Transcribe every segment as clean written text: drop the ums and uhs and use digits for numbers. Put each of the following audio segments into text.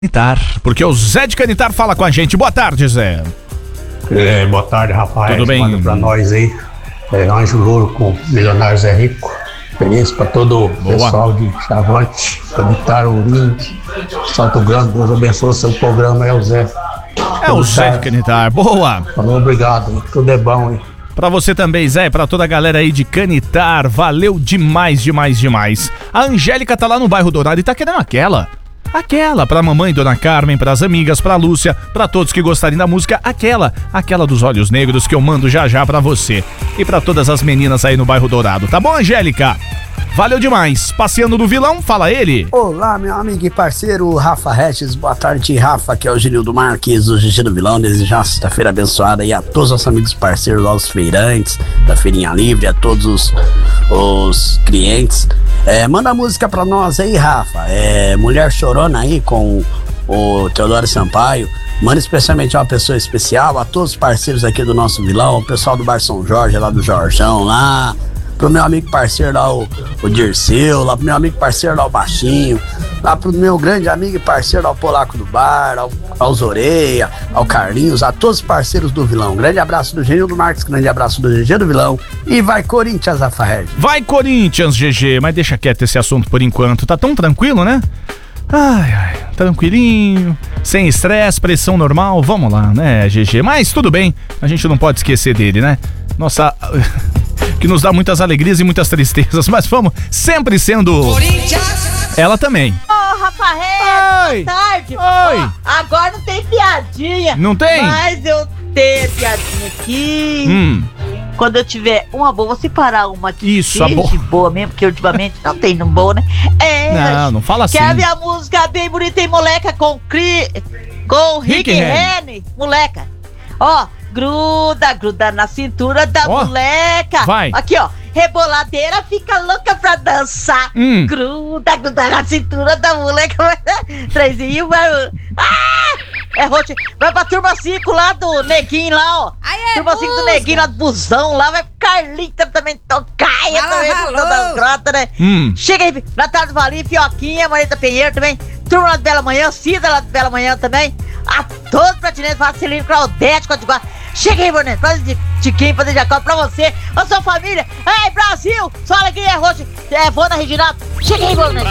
Canitar, porque o Zé de Canitar fala com a gente. Boa tarde, Zé. Boa tarde, Rafael. Tudo bem? Manda pra nós aí. Anjo Louro com Milionário Zé Rico. Feliz pra todo o pessoal de Chavante, Canitar, Ouvinte, Salto Grande. Deus abençoe o seu programa, é o Zé. É o Zé de Canitar. Boa. Falou, obrigado. Tudo é bom, hein? Pra você também, Zé, pra toda a galera aí de Canitar, valeu demais. A Angélica tá lá no bairro Dourado e tá querendo aquela pra mamãe Dona Carmen, pras amigas, pra Lúcia, pra todos que gostarem da música, aquela dos olhos negros que eu mando já pra você. E pra todas as meninas aí no bairro Dourado, tá bom, Angélica? Valeu demais. Passeando do Vilão, fala ele. Olá, meu amigo e parceiro Rafa Regis. Boa tarde, Rafa, que é o Genildo Marques, o GG do Vilão. Desejar uma sexta-feira abençoada aí a todos os amigos parceiros, aos feirantes da Feirinha Livre, a todos os clientes. Manda música pra nós aí, Rafa. Mulher Chorona aí com o Teodoro Sampaio. Manda especialmente a uma pessoa especial, a todos os parceiros aqui do nosso Vilão, o pessoal do Bar São Jorge, lá do Jorjão, lá. Pro meu amigo parceiro lá, o Dirceu, lá pro meu amigo parceiro lá, o Baixinho, lá pro meu grande amigo e parceiro lá, o Polaco do Bar, ao Zoreia, ao Carlinhos, a todos os parceiros do Vilão. Grande abraço do Genildo Marques, grande abraço do GG do Vilão. E vai Corinthians, Rafael. Vai Corinthians, GG, mas deixa quieto esse assunto por enquanto, tá tão tranquilo, né? Ai, tranquilinho, sem estresse, pressão normal, vamos lá, né, GG? Mas tudo bem, a gente não pode esquecer dele, né? Nossa... que nos dá muitas alegrias e muitas tristezas, mas vamos sempre sendo... Corinthians! Ela também. Ô, Rafael, boa tarde. Oi! Agora não tem piadinha. Não tem? Mas eu tenho piadinha aqui. Quando eu tiver uma boa, vou separar uma que isso, a boa mesmo, porque ultimamente não tem no boa, né? Não fala assim. Quer ver a música bem bonita e moleca com Rick Rennie, moleca. Ó, gruda na cintura da moleca. Vai. Aqui, ó. Reboladeira fica louca pra dançar. Gruda na cintura da moleca. Trezinho vai. Roxo. Vai pra turma 5 lá do Neguinho lá, ó. Turma 5 do Neguinho lá do Busão lá. Vai pro Carlita também tocar. Também das grotas, né? Chega aí, Natália do Valim, Fioquinha, Marita Pinheiro também. Turma lá do Bela Manhã, Cida lá do Bela Manhã também. A todos pra Tinês, Marcelino, Claudete, Codiguar. Chega aí, Brunet, faz de Tiquinho, fazer Jacó pra você, a sua família. Ei, Brasil, sua alegria é roxa. Vou na Reginato. Chega aí, Brunet.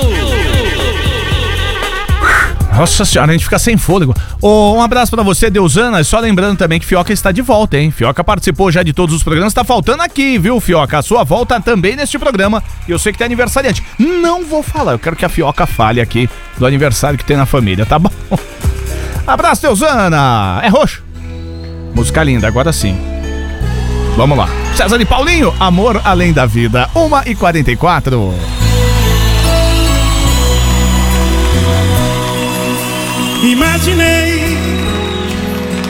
Nossa senhora, a gente fica sem fôlego. Um abraço pra você, Deusana. Só lembrando também que Fioca está de volta, hein? Fioca participou já de todos os programas, tá faltando aqui, viu, Fioca? A sua volta também neste programa. E eu sei que tem aniversariante. Não vou falar, eu quero que a Fioca fale aqui do aniversário que tem na família, tá bom? Abraço, Deusana. É roxo. Música linda, agora sim. Vamos lá. César e Paulinho, Amor Além da Vida, 1h44. Imaginei